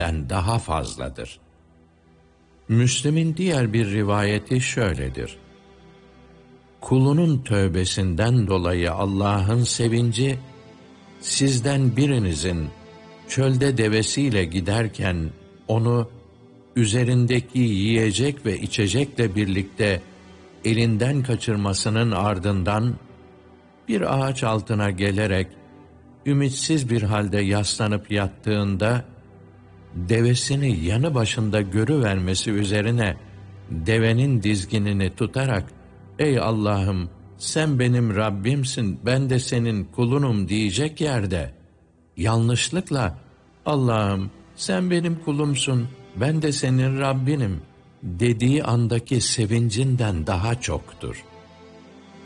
daha fazladır. Müslim'in diğer bir rivayeti şöyledir: kulunun tövbesinden dolayı Allah'ın sevinci, sizden birinizin çölde devesiyle giderken onu üzerindeki yiyecek ve içecekle birlikte elinden kaçırmasının ardından bir ağaç altına gelerek ümitsiz bir halde yaslanıp yattığında devesini yanı başında görüvermesi üzerine devenin dizginini tutarak "Ey Allah'ım, sen benim Rabbimsin, ben de senin kulunum" diyecek yerde yanlışlıkla "Allah'ım, sen benim kulumsun, ben de senin Rabbinim" dediği andaki sevincinden daha çoktur.